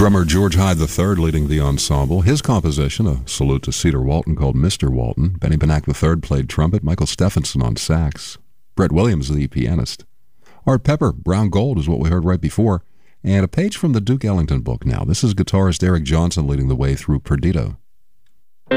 Drummer George Hyde III leading the ensemble. His composition, a salute to Cedar Walton, called Mr. Walton. Benny Benack III played trumpet. Michael Stephenson on sax. Brett Williams, the pianist. Art Pepper, Brown Gold is what we heard right before. And a page from the Duke Ellington book now. This is guitarist Eric Johnson leading the way through Perdido.